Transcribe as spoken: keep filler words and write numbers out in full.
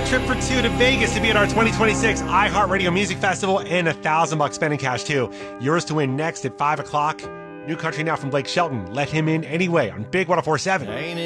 trip for two to Vegas to be at our twenty twenty-six iHeartRadio Music Festival and a thousand bucks spending cash too. Yours to win next at five o'clock. New country now from Blake Shelton. Let him in anyway on Big one oh four seven.